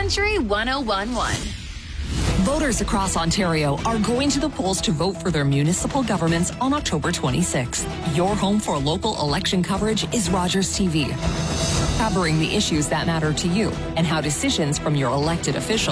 Country 1011. Voters across Ontario are going to the polls to vote for their municipal governments on October 26th. Your home for local election coverage is Rogers TV, covering the issues that matter to you and how decisions from your elected officials